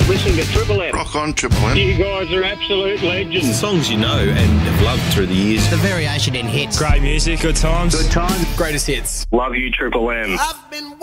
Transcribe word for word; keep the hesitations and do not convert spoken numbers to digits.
Listen to Triple M. Rock on, Triple M. You guys are absolute legends. Songs you know and have loved through the years. The variation in hits. Great music, good times. Good times. Greatest hits. Love you, Triple M. I've been